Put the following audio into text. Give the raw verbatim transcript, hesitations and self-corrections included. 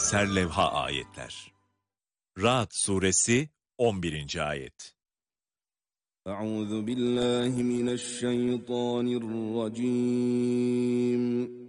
Serlevha ayetler. Ra'd suresi on birinci ayet. Euzu billahi mineşşeytanirracim.